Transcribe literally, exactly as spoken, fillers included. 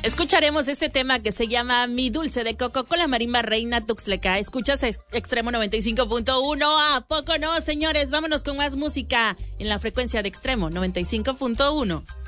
Escucharemos este tema que se llama Mi Dulce de Coco con la marimba Reina Tuxtleca. Escuchas ex- Extremo noventa y cinco punto uno. ¿A poco no, señores? Vámonos con más música en la frecuencia de Extremo noventa y cinco punto uno.